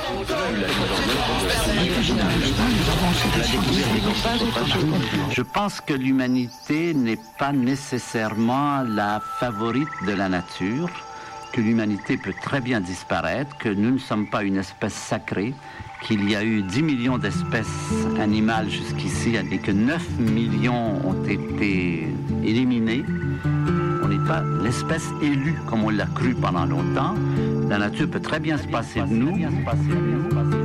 Je pense que l'humanité n'est pas nécessairement la favorite de la nature, que l'humanité peut très bien disparaître, que nous ne sommes pas une espèce sacrée, qu'il y a eu 10 millions d'espèces animales jusqu'ici et que 9 millions ont été éliminés. On n'est pas l'espèce élue comme on l'a cru pendant longtemps. La nature peut très bien se passer de nous.